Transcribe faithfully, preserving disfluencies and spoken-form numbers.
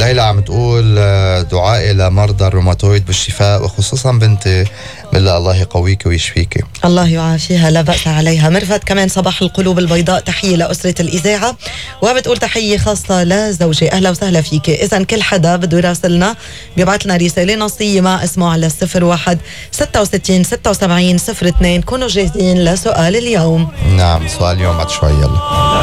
ليلى عم تقول دعائي لمرضى الروماتويد بالشفاء، وخصوصا بنتي، بالله الله يقويك ويشفيك. الله يعافيها، لا بأس عليها. مرفت كمان صباح القلوب البيضاء، تحية لأسرة الإذاعة، وبتقول تحية خاصة لزوجي. أهلا وسهلا فيك. إذا كل حدا بده يراسلنا بيبعت لنا رسالة نصية مع اسمه على صفر واحد ستة وستين ستة وسبعين صفر اثنين. كونوا جاهزين لسؤال اليوم. نعم، سؤال اليوم بعد شوي. يلا